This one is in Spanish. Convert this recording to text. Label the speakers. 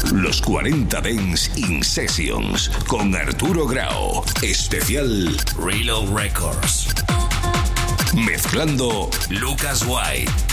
Speaker 1: Los 40 Dance in Sessions con Arturo Grau. Especial Reload Records. Mezclando Lucas White.